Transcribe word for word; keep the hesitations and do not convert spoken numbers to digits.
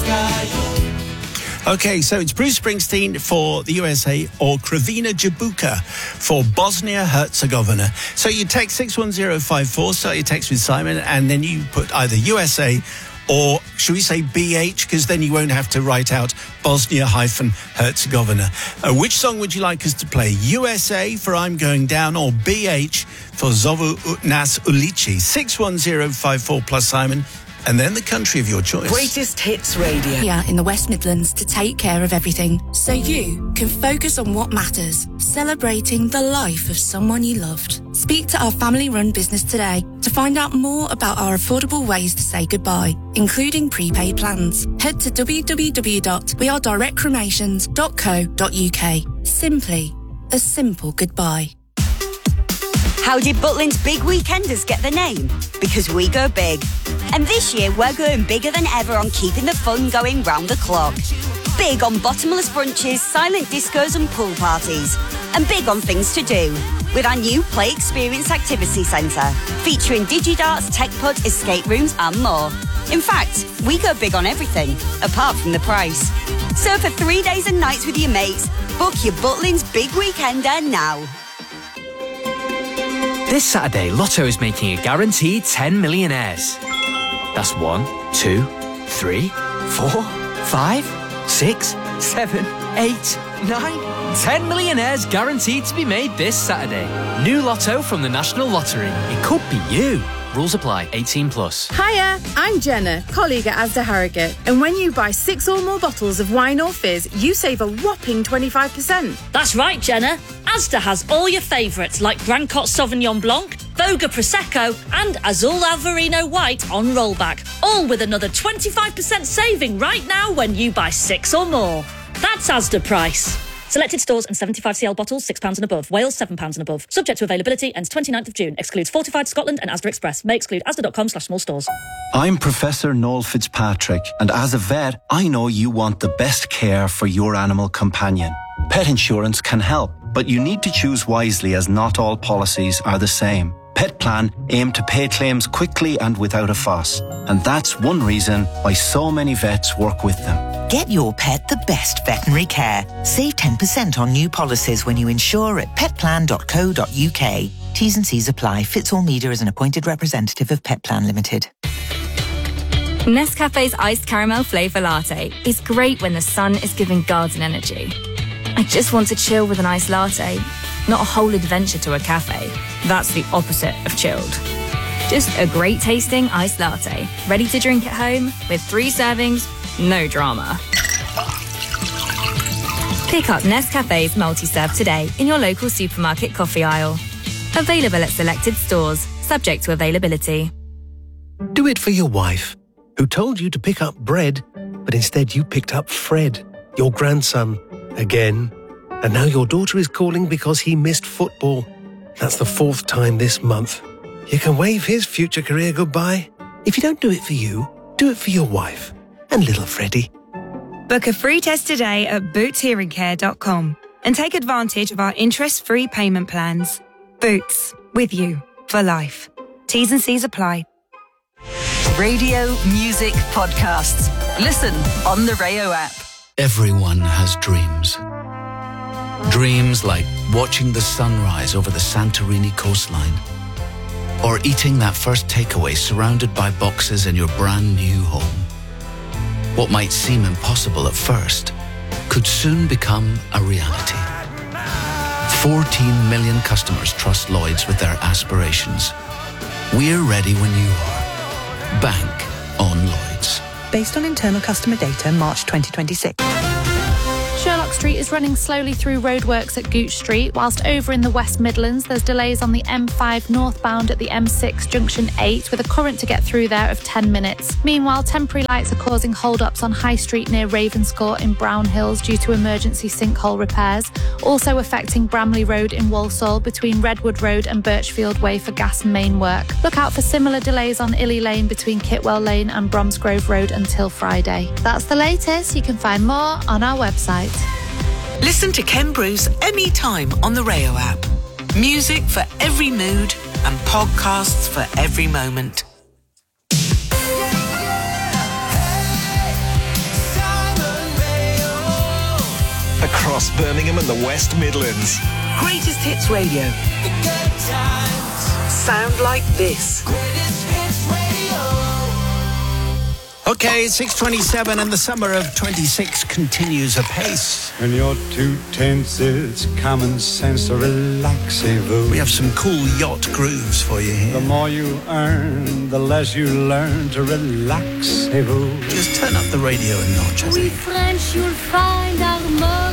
Okay, so it's Bruce Springsteen for the U S A or Kravina Jabuka for Bosnia-Herzegovina. So you text six one zero five four, start your text with Simon, and then you put either U S A or, should we say B H, because then you won't have to write out Bosnia-Herzegovina. Uh, which song would you like us to play? U S A for I'm Going Down or B H for Zovu Nas Ulici? six one zero five four plus Simon. And then the country of your choice. Greatest Hits Radio. Here in the West Midlands to take care of everything so you can focus on what matters, celebrating the life of someone you loved. Speak to our family-run business today to find out more about our affordable ways to say goodbye, including prepaid plans. Head to w w w dot we are direct cremations dot co dot u k. Simply a simple goodbye. How did Butlins Big Weekenders get the name? Because we go big. And this year, we're going bigger than ever on keeping the fun going round the clock. Big on bottomless brunches, silent discos and pool parties. And big on things to do. With our new Play Experience Activity Centre, featuring DigiDarts, TechPod, escape rooms and more. In fact, we go big on everything, apart from the price. So for three days and nights with your mates, book your Butlins Big Weekender now. This Saturday, Lotto is making a guaranteed ten millionaires. That's one, two, three, four, five, six, seven, eight, nine, ten millionaires guaranteed to be made this Saturday. New Lotto from the National Lottery. It could be you. Rules apply. eighteen plus. Hiya, I'm Jenna, colleague at Asda Harrogate. And when you buy six or more bottles of wine or fizz, you save a whopping twenty-five percent. That's right, Jenna. Asda has all your favourites like Grandcott Sauvignon Blanc, Voga Prosecco and Azul Alvarino White on rollback. All with another twenty-five percent saving right now when you buy six or more. That's Asda price. Selected stores and seventy-five c l bottles, six pounds and above. Wales, seven pounds and above. Subject to availability, ends twenty-ninth of June. Excludes Fortified Scotland and Asda Express. May exclude asda.com slash small stores. I'm Professor Noel Fitzpatrick, and as a vet, I know you want the best care for your animal companion. Pet insurance can help, but you need to choose wisely as not all policies are the same. Pet Plan aim to pay claims quickly and without a fuss, and that's one reason why so many vets work with them. Get your pet the best veterinary care. Save ten percent on new policies when you insure at pet plan dot co dot u k. T's and C's apply. Fitzall Media is an appointed representative of Pet Plan Limited. Nescafe's iced caramel flavour latte is great when the sun is giving garden energy. I just want to chill with an iced latte, not a whole adventure to a cafe. That's the opposite of chilled. Just a great tasting iced latte, ready to drink at home with three servings, no drama. Pick up Nescafe's multi-serve today in your local supermarket coffee aisle. Available at selected stores, subject to availability. Do it for your wife, who told you to pick up bread, but instead you picked up Fred, your grandson, again. And now your daughter is calling because he missed football. That's the fourth time this month. You can wave his future career goodbye. If you don't do it for you, do it for your wife and little Freddie. Book a free test today at boots hearing care dot com and take advantage of our interest-free payment plans. Boots, with you for life. T's and C's apply. Radio, music, podcasts. Listen on the Rayo app. Everyone has dreams. Dreams like watching the sunrise over the Santorini coastline, or eating that first takeaway surrounded by boxes in your brand new home. What might seem impossible at first could soon become a reality. fourteen million customers trust Lloyds with their aspirations. We're ready when you are. Bank on Lloyds. Based on internal customer data, March twenty twenty-six. Sherlock Street is running slowly through roadworks at Gooch Street, whilst over in the West Midlands there's delays on the M five northbound at the M six junction eight with a current to get through there of ten minutes. Meanwhile, temporary lights are causing hold-ups on High Street near Ravenscourt in Brown Hills due to emergency sinkhole repairs, also affecting Bramley Road in Walsall between Redwood Road and Birchfield Way for gas main work. Look out for similar delays on Illy Lane between Kitwell Lane and Bromsgrove Road until Friday. That's the latest. You can find more on our website. Listen to Ken Bruce anytime on the Rayo app. Music for every mood and podcasts for every moment. across Birmingham and the West Midlands. Greatest Hits Radio. Sound like this. Okay, six twenty-seven and the summer of twenty-six continues apace. When you're too tense, it's common sense to relax-vous. We have some cool yacht grooves for you here. The more you earn, the less you learn to relax-vous. Just turn up the radio a notch, I think. With French, you'll find harmony.